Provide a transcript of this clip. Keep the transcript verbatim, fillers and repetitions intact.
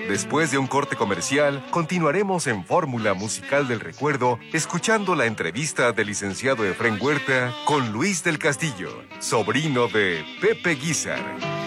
Después de un corte comercial, continuaremos en Fórmula Musical del Recuerdo, escuchando la entrevista del licenciado Efrén Huerta con Luis del Castillo, sobrino de Pepe Guízar.